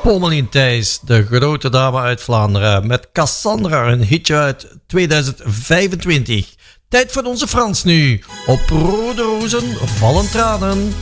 Pommelien Thijs, de grote dame uit Vlaanderen, met Cassandra, een hitje uit 2025. Tijd voor onze Frans nu. Op rode rozen vallen tranen.